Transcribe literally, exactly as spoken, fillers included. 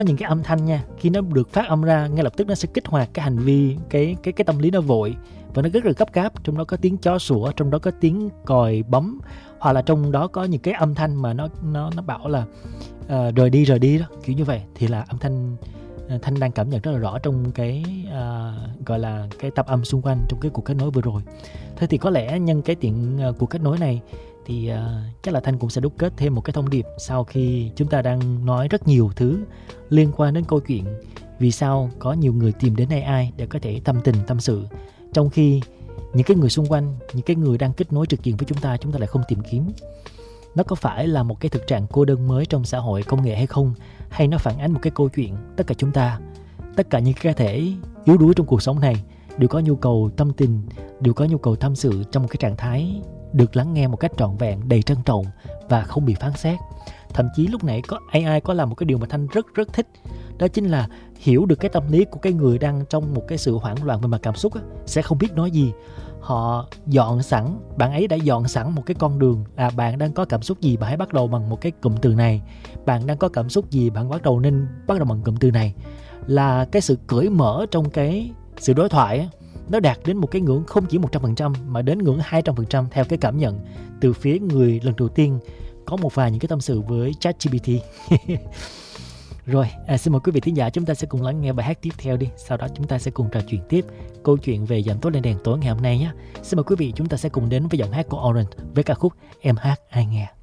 có những cái âm thanh nha, khi nó được phát âm ra ngay lập tức nó sẽ kích hoạt cái hành vi, cái cái cái tâm lý nó vội và nó rất là gấp gáp. Trong đó có tiếng chó sủa, trong đó có tiếng còi bấm, hoặc là trong đó có những cái âm thanh mà nó nó nó bảo là uh, rời đi rời đi đó, kiểu như vậy, thì là âm thanh uh, Thanh đang cảm nhận rất là rõ trong cái uh, gọi là cái tập âm xung quanh trong cái cuộc kết nối vừa rồi. Thế thì có lẽ nhân cái tiện uh, cuộc kết nối này thì uh, chắc là Thanh cũng sẽ đúc kết thêm một cái thông điệp sau khi chúng ta đang nói rất nhiều thứ liên quan đến câu chuyện vì sao có nhiều người tìm đến a i để có thể tâm tình tâm sự, trong khi những cái người xung quanh, những cái người đang kết nối trực diện với chúng ta, chúng ta lại không tìm kiếm. Nó có phải là một cái thực trạng cô đơn mới trong xã hội công nghệ hay không? Hay nó phản ánh một cái câu chuyện tất cả chúng ta, tất cả những cái cá thể yếu đuối trong cuộc sống này đều có nhu cầu tâm tình, đều có nhu cầu tâm sự trong một cái trạng thái được lắng nghe một cách trọn vẹn, đầy trân trọng và không bị phán xét. Thậm chí lúc nãy có a i có làm một cái điều mà Thanh rất rất thích, đó chính là hiểu được cái tâm lý của cái người đang trong một cái sự hoảng loạn về mặt cảm xúc á, sẽ không biết nói gì. Họ dọn sẵn, bạn ấy đã dọn sẵn một cái con đường là bạn đang có cảm xúc gì, bạn hãy bắt đầu bằng một cái cụm từ này. Bạn đang có cảm xúc gì, bạn bắt đầu nên bắt đầu bằng cụm từ này. Là cái sự cởi mở trong cái sự đối thoại á, nó đạt đến một cái ngưỡng không chỉ một trăm phần trăm mà đến ngưỡng hai trăm phần trăm theo cái cảm nhận từ phía người lần đầu tiên có một vài những cái tâm sự với ChatGPT. Rồi, à, xin mời quý vị thính giả, chúng ta sẽ cùng lắng nghe bài hát tiếp theo đi. Sau đó chúng ta sẽ cùng trò chuyện tiếp câu chuyện về Dạm Tối Lên Đèn tối ngày hôm nay nhé. Xin mời quý vị, chúng ta sẽ cùng đến với giọng hát của Orange với ca khúc Em Hát Ai Nghe.